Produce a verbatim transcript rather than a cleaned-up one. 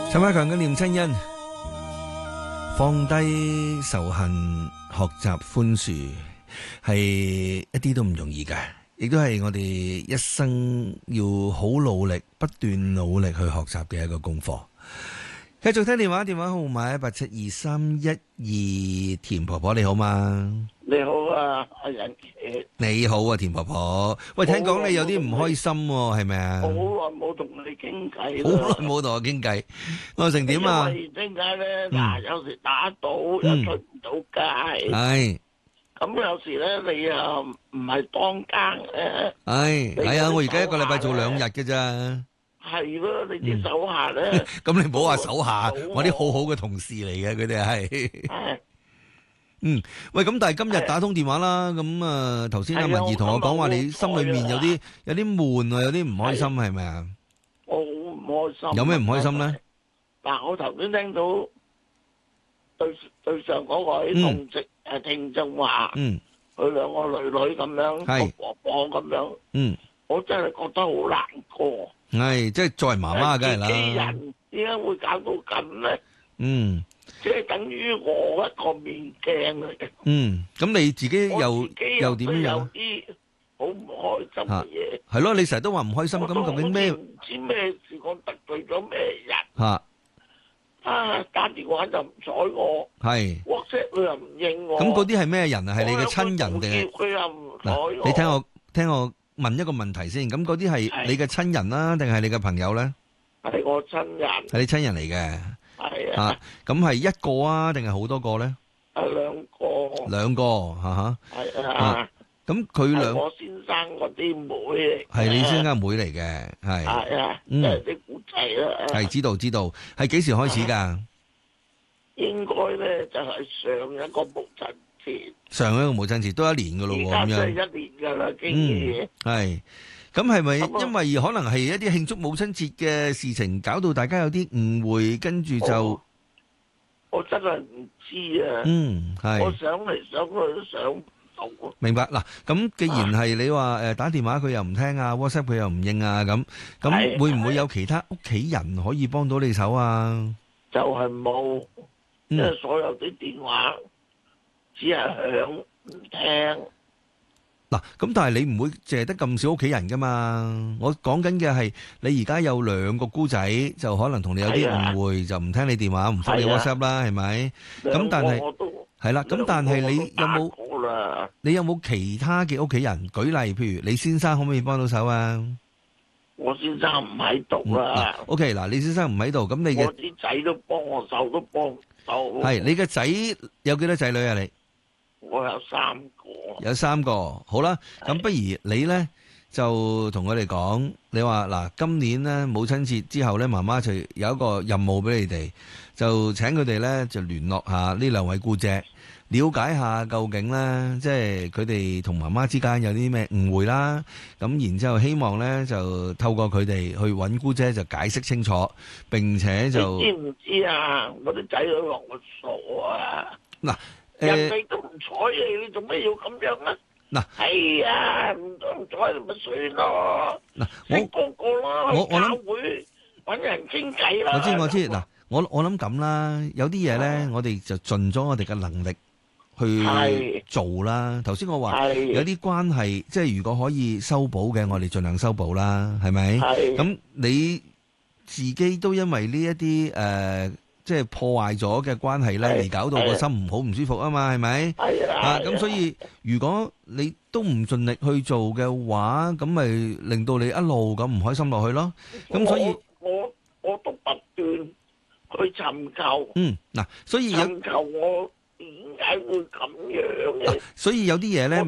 陳百強嘅念親恩，放低仇恨，學習寬恕，係一啲都唔容易嘅，亦都係我哋一生要好努力、不斷努力去學習嘅一個功課。繼續聽電話，電話號碼一八七二三一二，田婆婆你好嗎？ 你好啊，阿仁傑。 你好啊，田婆婆。喂，聽講你有啲唔開心喎，係咪啊？ 我好耐冇同你傾偈好耐冇同我傾偈，我成點啊？ 因為點解咧？嗱，有時打賭又出唔到街， 係。 咁有時咧，你又唔係當更咧。 係係啊！我而家一個禮拜做兩日嘅咋。 係咯，你啲手下咧。 咁你唔好話手下，我啲好好嘅同事嚟嘅，佢哋係。 係。 嗯，喂，咁但係今日打通電話啦，咁啊頭先阿文儀同我講話，你心裏面有啲有啲悶啊，有啲唔開心，係咪啊？ 我好唔開心。 有咩唔開心咧？ 嗱，我頭先聽到對對上嗰位同職誒聽眾話，嗯，佢兩個女女咁樣，係婆婆咁樣，嗯，我真係覺得好難過。 係，即係作為媽媽，梗係啦。自己人點解會搞到咁咧？ 嗯。 即係等於我一個面鏡嚟嘅。 嗯，咁你自己又又點樣？ 有啲好唔開心嘅嘢。 係咯，你成日都話唔開心，咁究竟咩？ 唔知咩事，我得罪咗咩人？ 吓啊！打電話就唔睬我，係 WhatsApp 佢又唔應我。 咁嗰啲係咩人啊？係你嘅親人定係？ 佢又唔睬我。 你聽我聽我問一個問題先，咁嗰啲係你嘅親人啦，定係你嘅朋友咧？ 係我親人。係你親人嚟嘅。 係啊， 咁係一個啊，定係好多個咧？ 係兩個。兩個，吓吓。 係啊。 咁佢兩我先生嗰啲妹嚟。 係你先生妹嚟嘅，係。 係啊，即係啲古仔啦。係知道知道， 係幾時開始噶？ 應該咧就係上一個母親節。 上一個母親節都一年噶咯，咁樣。 而家就係一年噶啦，經已。 係。咁係咪因為可能係一啲慶祝母親節嘅事情，搞到大家有啲誤會，跟住就我， 我真係唔知啊。 嗯，係。 我想嚟想去都想唔到。 明白嗱，咁既然係你話誒打電話佢又唔聽啊 ，WhatsApp 佢又唔應啊，咁咁會唔會有其他屋企人可以幫到你手啊？ 就係冇，即係所有啲電話只係響唔聽。 嗱，咁但係你唔會淨係得咁少屋企人噶嘛？我講緊嘅係你而家有兩個姑仔，就可能同你有啲誤會，就唔聽你電話，唔覆你 WhatsApp 啦，係咪？咁但係係啦，咁但係你有冇你有冇其他嘅屋企人？舉例，譬如你先生可唔可以幫到手啊？ 我先生唔喺度啦。 OK，嗱，你先生唔喺度，咁你嘅我啲仔都幫我手，都幫手。 係你嘅仔有幾多仔女啊？你？ 我有三個， 有三個，好啦，咁不如你呢，就同佢哋講，你話嗱，今年呢母親節之後呢，媽媽就有一個任務俾你哋，就請佢哋呢，就聯絡下呢兩位姑姐，了解下究竟呢，即係佢哋同媽媽之間有啲咩誤會啦，咁然之後希望呢，就透過佢哋去揾姑姐就解釋清楚，並且就你知唔知啊？我啲仔女話我傻啊！嗱。人哋都唔睬你，你做咩要咁樣啊？嗱，係啊，唔唔睬你咪算咯。嗱，我個個咯，去教會搵人傾偈啦。 我知我知，嗱，我我諗咁啦，有啲嘢咧，我哋就盡咗我哋嘅能力去做啦。頭先我話有啲關係，即係如果可以修補嘅，我哋盡量修補啦，係咪？係。咁你自己都因為呢一啲誒。即係破壞咗嘅關係咧，而搞到個心唔好唔舒服啊嘛，係咪？係啊。啊，咁所以如果你都唔盡力去做嘅話，咁咪令到你一路咁唔開心落去咯。咁所以我我都不斷去尋求。 嗯，嗱，所以有尋求我點解會咁樣嘅？ 所以有啲嘢咧。